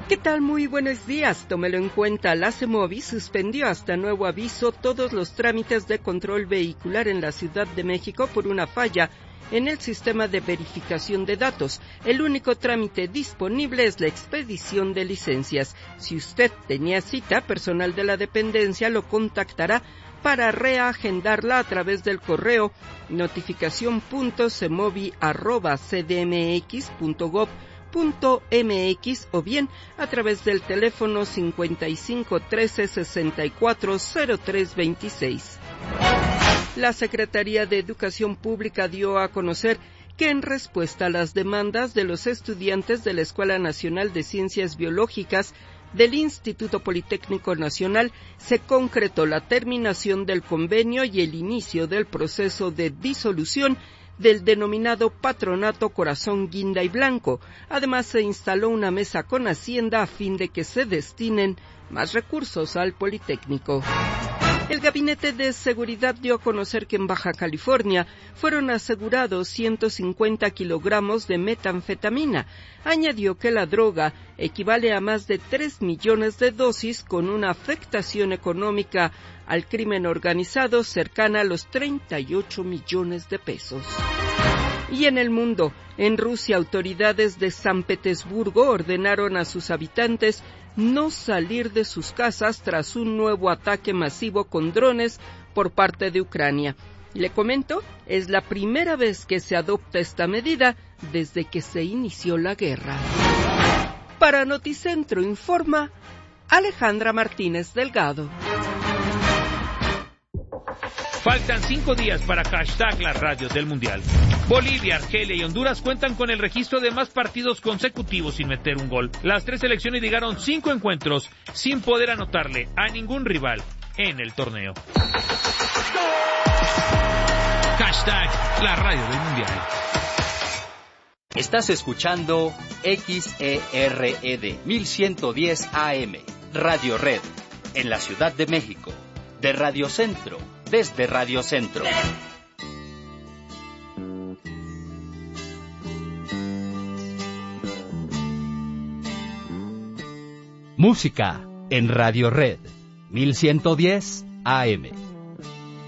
¿Qué tal? Muy buenos días. Tómelo en cuenta. La CEMOVI suspendió hasta nuevo aviso todos los trámites de control vehicular en la Ciudad de México por una falla en el sistema de verificación de datos. El único trámite disponible es la expedición de licencias. Si usted tenía cita, personal de la dependencia lo contactará para reagendarla a través del correo notificación.cemovi@cdmx.gov.mx o bien a través del teléfono 55 13 64 03 26. La Secretaría de Educación Pública dio a conocer que en respuesta a las demandas de los estudiantes de la Escuela Nacional de Ciencias Biológicas del Instituto Politécnico Nacional, se concretó la terminación del convenio y el inicio del proceso de disolución del denominado Patronato Corazón Guinda y Blanco. Además, se instaló una mesa con Hacienda a fin de que se destinen más recursos al Politécnico. El Gabinete de Seguridad dio a conocer que en Baja California fueron asegurados 150 kilogramos de metanfetamina. Añadió que la droga equivale a más de 3 millones de dosis, con una afectación económica al crimen organizado cercana a los 38 millones de pesos. Y en el mundo, en Rusia, autoridades de San Petersburgo ordenaron a sus habitantes no salir de sus casas tras un nuevo ataque masivo con drones por parte de Ucrania. Le comento, es la primera vez que se adopta esta medida desde que se inició la guerra. Para Noticentro informa Alejandra Martínez Delgado. Faltan 5 días para hashtag las radios del Mundial. Bolivia, Argelia y Honduras cuentan con el registro de más partidos consecutivos sin meter un gol. Las 3 selecciones llegaron 5 encuentros sin poder anotarle a ningún rival en el torneo. Hashtag la radio del Mundial. Estás escuchando XERED 1110 AM, Radio Red, en la Ciudad de México, de Radio Centro. Desde Radio Centro. Música en Radio Red 1110 AM.